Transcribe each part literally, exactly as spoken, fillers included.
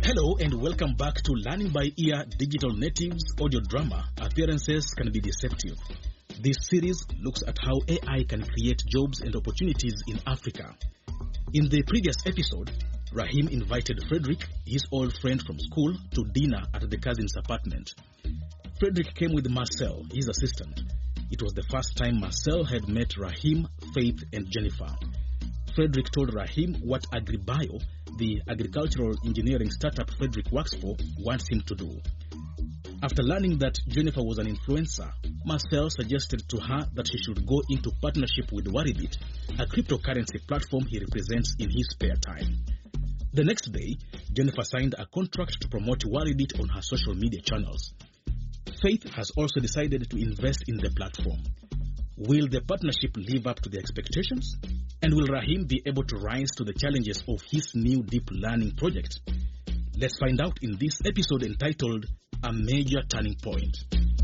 Hello and welcome back to Learning by Ear Digital Natives audio drama. Appearances can be deceptive. This series looks at how A I can create jobs and opportunities in Africa. In the previous episode, Rahim invited Frederick, his old friend from school, to dinner at the cousin's apartment. Frederick came with Marcel, his assistant. It was the first time Marcel had met Rahim, Faith, and Jennifer. Frederick told Rahim what AgriBio, the agricultural engineering startup Frederick works for, wants him to do. After learning that Jennifer was an influencer, Marcel suggested to her that she should go into partnership with Waribit, a cryptocurrency platform he represents in his spare time. The next day, Jennifer signed a contract to promote Waribit on her social media channels. Faith has also decided to invest in the platform. Will the partnership live up to the expectations? And will Rahim be able to rise to the challenges of his new deep learning project? Let's find out in this episode entitled A Major Turning Point.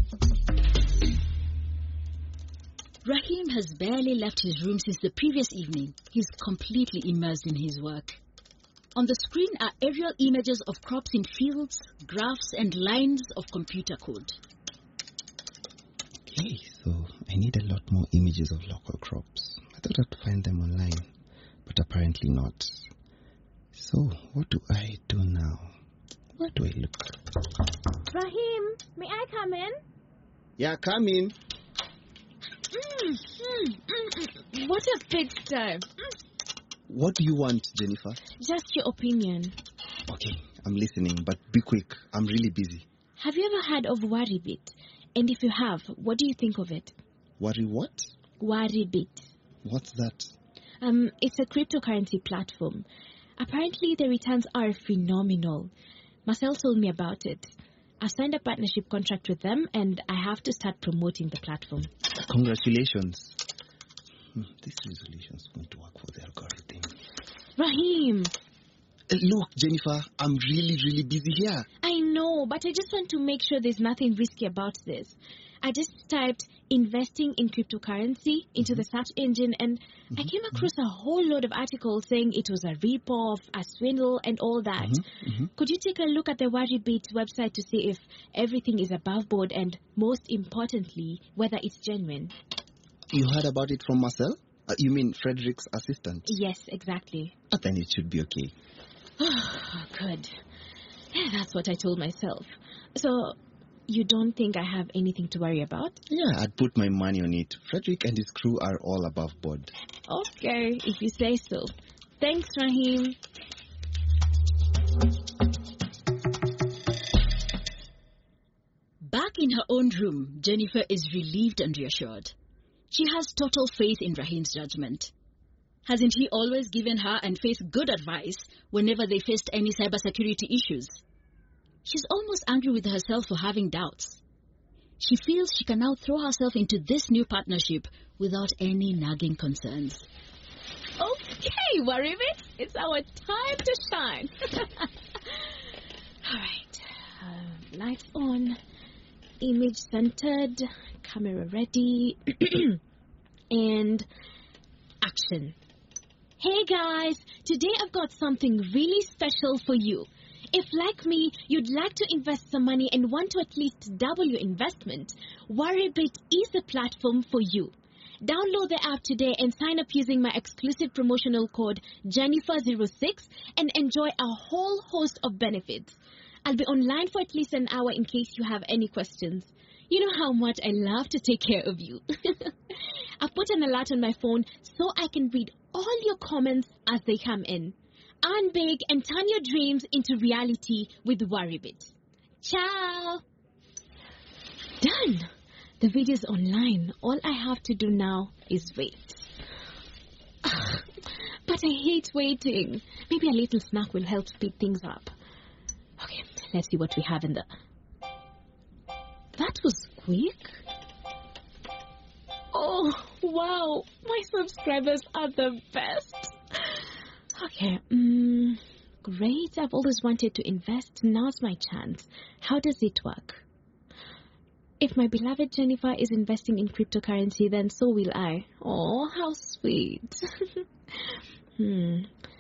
Rahim has barely left his room since the previous evening. He's completely immersed in his work. On the screen are aerial images of crops in fields, graphs, and lines of computer code. Okay, so I need a lot more images of local crops. I thought I'd find them online, but apparently not. So, what do I do now? Where do I look? Rahim, may I come in? Yeah, come in. Mm, mm, mm, mm. What a pigsty. Mm. What do you want, Jennifer? Just your opinion. Okay, I'm listening, but be quick. I'm really busy. Have you ever heard of Waribit? And if you have, what do you think of it? Worry what? Waribit. What's that? Um, it's a cryptocurrency platform. Apparently, the returns are phenomenal. Marcel told me about it. I signed a partnership contract with them, and I have to start promoting the platform. Congratulations. Hmm, this resolution is going to work for the algorithm. Rahim! Uh, look, Jennifer, I'm really, really busy here. I know, but I just want to make sure there's nothing risky about this. I just typed investing in cryptocurrency into mm-hmm. the search engine, and mm-hmm. I came across mm-hmm. a whole load of articles saying it was a rip-off, a swindle, and all that. Mm-hmm. Mm-hmm. Could you take a look at the Waribit website to see if everything is above board and, most importantly, whether it's genuine? You heard about it from Marcel? Uh, you mean Frederick's assistant? Yes, exactly. But then it should be okay. Good. Yeah, that's what I told myself. So, you don't think I have anything to worry about? Yeah, I'd put my money on it. Frederick and his crew are all above board. Okay, if you say so. Thanks, Rahim. Back in her own room, Jennifer is relieved and reassured. She has total faith in Rahim's judgment. Hasn't he always given her and Faith good advice whenever they faced any cybersecurity issues? She's almost angry with herself for having doubts. She feels she can now throw herself into this new partnership without any nagging concerns. Okay, Waribit, it's our time to shine. All right, uh, lights on, image centered, camera ready, and action. Hey guys, today I've got something really special for you. If, like me, you'd like to invest some money and want to at least double your investment, Waribit is the platform for you. Download the app today and sign up using my exclusive promotional code Jennifer zero six and enjoy a whole host of benefits. I'll be online for at least an hour in case you have any questions. You know how much I love to take care of you. I've put an alert on my phone so I can read all your comments as they come in. Earn big and turn your dreams into reality with Waribit. Ciao! Done! The video's online. All I have to do now is wait. Ugh, but I hate waiting. Maybe a little snack will help speed things up. Okay, let's see what we have in the... That was quick. Oh, wow. My subscribers are the best. Okay, um, great. I've always wanted to invest. Now's my chance. How does it work? If my beloved Jennifer is investing in cryptocurrency, then so will I. Oh, how sweet. hmm.